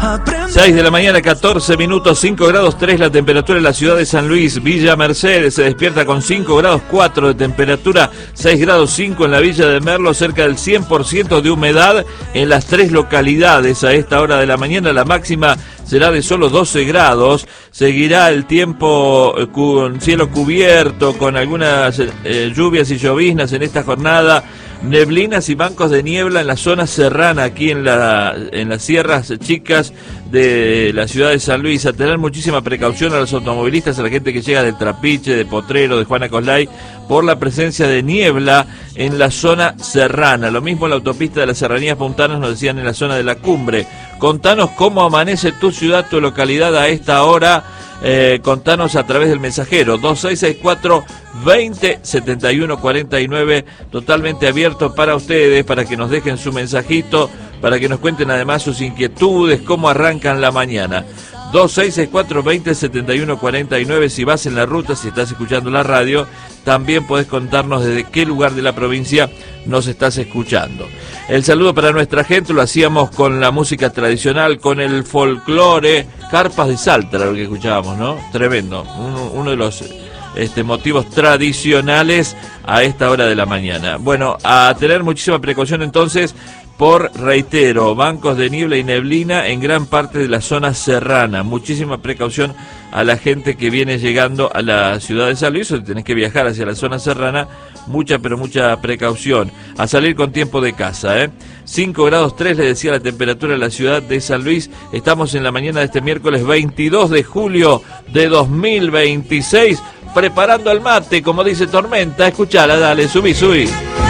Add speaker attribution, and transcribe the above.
Speaker 1: 6 de la mañana, 14 minutos, 5 grados 3 la temperatura en la ciudad de San Luis. Villa Mercedes se despierta con 5 grados 4 de temperatura, 6 grados 5 en la Villa de Merlo, cerca del 100% de humedad en las 3 localidades a esta hora de la mañana. La máxima será de solo 12 grados. Seguirá el tiempo con cielo cubierto, con algunas lluvias y lloviznas en esta jornada. Neblinas y bancos de niebla en la zona serrana, aquí en las sierras chicas de la ciudad de San Luis. A tener muchísima precaución a los automovilistas, a la gente que llega del Trapiche, de Potrero, de Juana Coslay, por la presencia de niebla en la zona serrana. Lo mismo en la autopista de las Serranías Puntanas, nos decían en la zona de la Cumbre. Contanos cómo amanece tu ciudad, tu localidad a esta hora. Contanos a través del mensajero 2664-207149, totalmente abierto para ustedes, para que nos dejen su mensajito, para que nos cuenten además sus inquietudes, cómo arrancan la mañana. 2664-207149, si vas en la ruta, si estás escuchando la radio, también podés contarnos desde qué lugar de la provincia nos estás escuchando. El saludo para nuestra gente lo hacíamos con la música tradicional, con el folclore, Carpas de Salta, lo que escuchábamos, ¿no? Tremendo, uno de los motivos tradicionales a esta hora de la mañana. Bueno, a tener muchísima precaución entonces, reitero, bancos de niebla y neblina en gran parte de la zona serrana. Muchísima precaución a la gente que viene llegando a la ciudad de San Luis, o tenés que viajar hacia la zona serrana, mucha precaución. A salir con tiempo de casa, 5 grados 3 le decía la temperatura en la ciudad de San Luis. Estamos en la mañana de este miércoles 22 de julio de 2026, preparando el mate, como dice Tormenta. Escuchala, dale, subí.